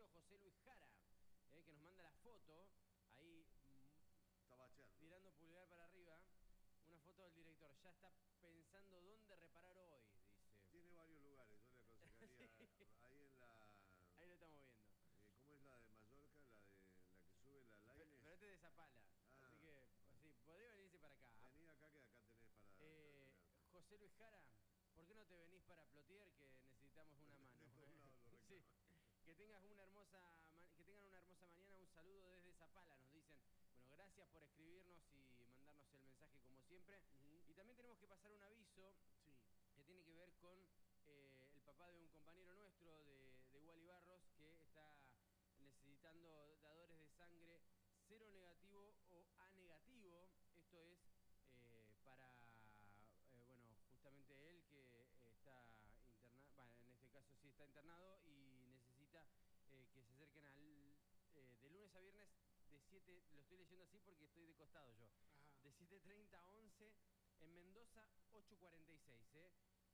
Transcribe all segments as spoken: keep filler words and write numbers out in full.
amigo José Luis Jara, eh, que nos manda la foto, ahí está bacheando, tirando pulgar para arriba, una foto del director. Ya está pensando dónde reparar hoy, dice. Tiene varios lugares, yo le aconsejaría sí. Ahí en la... Ahí lo estamos viendo. Eh, ¿Cómo es la de Mallorca? La de la que sube la Laines. Pero, pero este es de Zapala, ah, así que sí, podría venirse para acá. Vení acá que acá tenés para... Eh, José Luis Jara, ¿por qué no te venís para Plotier, que necesitamos una mano? Eh? Sí. Que tengas una hermosa, que tengan una hermosa mañana. Un saludo desde Zapala, nos dicen. Bueno, gracias por escribirnos y mandarnos el mensaje como siempre. Uh-huh. Y también tenemos que pasar un aviso sí. que tiene que ver con eh, el papá de un compañero nuestro de, de Wally Barros, que está necesitando dadores de sangre cero negativo o A negativo. Esto es eh, para, eh, bueno, justamente él que está internado, bueno, en este caso sí está internado y necesita eh, que se acerquen al, eh, de lunes a viernes de siete, lo estoy leyendo así porque estoy de costado yo, ajá, de siete treinta a once en Mendoza ocho cuarenta y seis, ¿eh?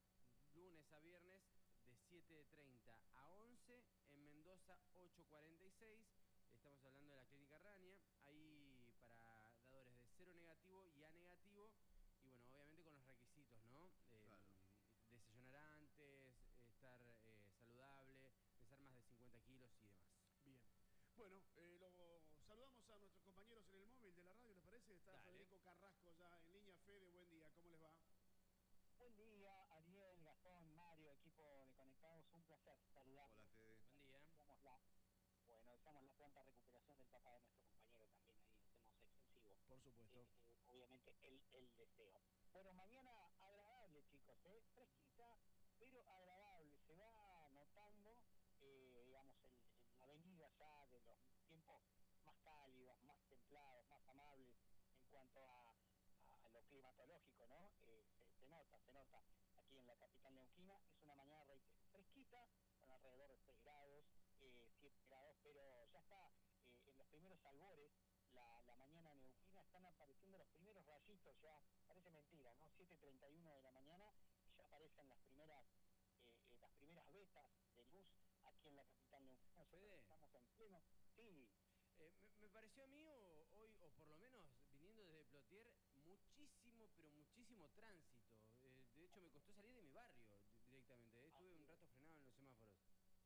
Lunes a viernes de siete treinta a once en Mendoza ocho cuarenta y seis. Estamos hablando de la Clínica Rania, ahí para dadores de cero negativo y A negativo, y bueno, obviamente con los requisitos, ¿no? Eh, claro. Desayunar antes, estar eh, saludable, pesar más de cincuenta kilos y demás. Bien. Bueno, eh, lo saludamos a nuestros compañeros en el móvil de la radio, ¿les parece? Está Dale. Federico Carrasco ya en línea. Fede, buen día, ¿cómo les va? Buen día, Ariel, Gastón, Mario, equipo de Conectados, un placer saludarlos. Hola, Fede. Buen día. Estamos la, bueno, estamos la pronta recuperación del papá de nuestro compañero también, ahí hacemos extensivo. Por supuesto. Eh, eh, obviamente el, el deseo. Bueno, mañana agradable, chicos, ¿eh? Fresquita, pero agradable. Se va notando, eh, digamos, el, el, la venida ya de los tiempos más cálidos, más templados, más amables en cuanto a... a lo climatológico, ¿no? Eh, se, se nota, se nota aquí en la capital neuquina. Es una mañana reitero, fresquita, con alrededor de seis grados, eh, siete grados, pero ya está eh, en los primeros albores. La, la mañana neuquina están apareciendo los primeros rayitos, ya parece mentira, ¿no? siete treinta y uno de la mañana, ya aparecen las primeras eh, eh, las primeras vetas de luz aquí en la capital neuquina. Nosotros estamos en pleno, sí. Eh, me, me pareció a mí o, hoy, o por lo menos viniendo desde Plotier, muchísimo, pero muchísimo tránsito. Eh, de hecho, me costó salir de mi barrio directamente. Eh. Estuve un rato frenado en los semáforos.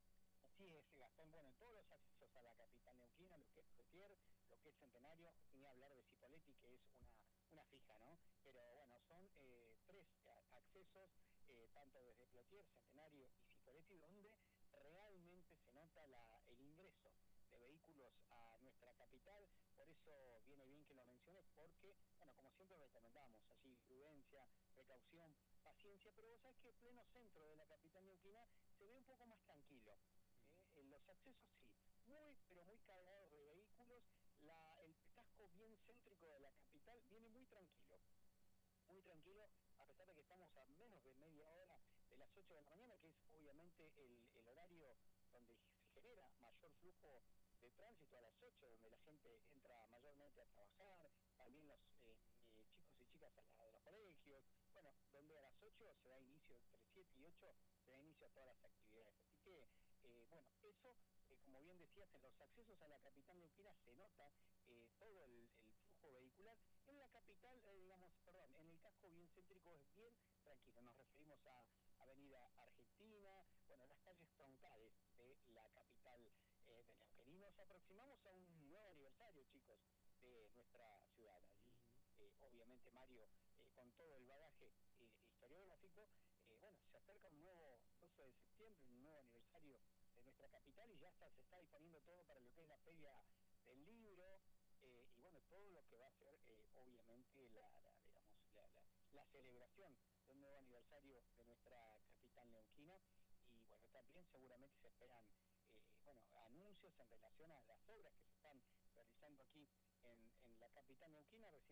Así es, Gastón. Bueno, en todos los accesos a la capital neuquina, lo que es Plotier, lo que es Centenario, ni hablar de Cipolletti, que es una, una fija, ¿no? Pero bueno, son eh, tres accesos, eh, tanto desde Plotier, Centenario y Cipolletti, donde realmente se nota la, el ingreso de vehículos a nuestra capital. Por eso viene bien que lo menciones, porque, bueno, como siempre recomendamos, allí prudencia, precaución, paciencia, pero vos sabés que en pleno centro de la capital neuquina se ve un poco más tranquilo. ¿eh? En los accesos sí, muy, pero muy cargados de vehículos. La, el casco bien céntrico de la capital viene muy tranquilo, muy tranquilo, a pesar de que estamos a menos de media hora de las ocho de la mañana, que es obviamente el, el horario donde se genera mayor flujo de tránsito, a las ocho, donde la gente entra mayormente a trabajar, también los eh, eh, chicos y chicas a, la, a los colegios, bueno, donde a las ocho se da inicio, entre siete y ocho se da inicio a todas las actividades. Así que, eh, bueno, eso, eh, como bien decías, en los accesos a la capital neuquina se nota eh, todo el, el flujo vehicular. En la capital, eh, digamos, perdón, en el casco bien céntrico es bien tranquilo, nos referimos a Avenida Argentina, bueno, las calles troncales de la capital eh, de Neuquén. Y nos aproximamos a un nuevo aniversario, chicos, de nuestra ciudad. Allí, eh, obviamente, Mario, eh, con todo el bagaje eh, historiográfico, eh, bueno, se acerca un nuevo doce de septiembre, un nuevo aniversario de nuestra capital, y ya está, se está disponiendo todo para lo que es la feria del libro, eh, y bueno, todo lo que va a ser, eh, obviamente, la, la digamos, la, la, la celebración de un nuevo aniversario de nuestra capital neuquina. Y bueno, también seguramente se esperan eh, bueno, anuncios en relación a las obras que se están realizando aquí en, en la capital neuquina. Recién